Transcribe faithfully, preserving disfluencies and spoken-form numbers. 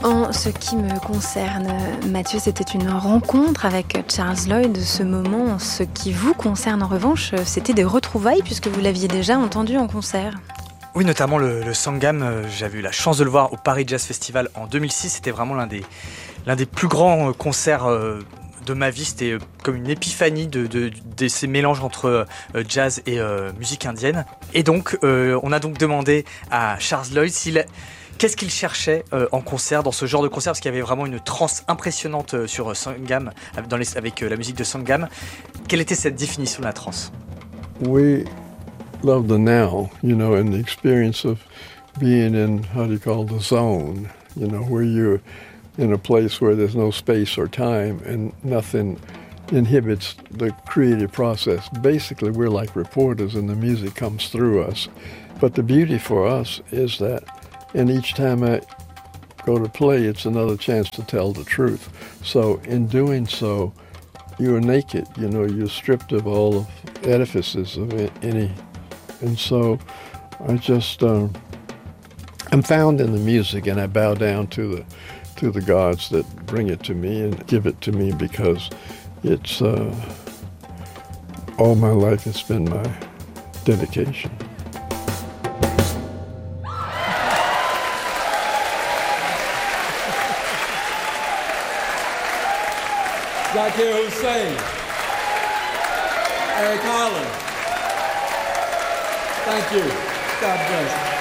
En ce qui me concerne, Mathieu, c'était une rencontre avec Charles Lloyd. Ce moment, en ce qui vous concerne en revanche, c'était des retrouvailles puisque vous l'aviez déjà entendu en concert. Oui, notamment le, le Sangam. Euh, j'avais eu la chance de le voir au Paris Jazz Festival en deux mille six. C'était vraiment l'un des, l'un des plus grands concerts euh, de ma vie. C'était comme une épiphanie de, de, de ces mélanges entre euh, jazz et euh, musique indienne. Et donc, euh, on a donc demandé à Charles Lloyd s'il... Qu'est-ce qu'il cherchait euh, en concert, dans ce genre de concert, parce qu'il y avait vraiment une transe impressionnante euh, sur euh, Sangam, dans les, avec euh, la musique de Sangam. Quelle était cette définition de la transe? We love the now, you know, and the experience of being in, how do you call, the zone, you know, where you're in a place where there's no space or time and nothing inhibits the creative process. Basically, we're like reporters and the music comes through us. But the beauty for us is that and each time I go to play, it's another chance to tell the truth. So in doing so, you're naked, you know, you're stripped of all of edifices of any. And so I just, um, I'm found in the music and I bow down to the, to the gods that bring it to me and give it to me because it's, uh, all my life it's been my dedication. Zakir Hussain, Eric Holland. Thank you. God bless.